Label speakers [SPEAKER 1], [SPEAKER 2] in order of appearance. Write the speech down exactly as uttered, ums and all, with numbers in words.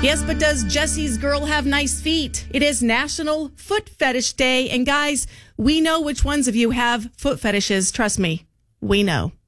[SPEAKER 1] Yes, but does Jesse's girl have nice feet? It is National Foot Fetish Day. And guys, we know which ones of you have foot fetishes. Trust me, we know.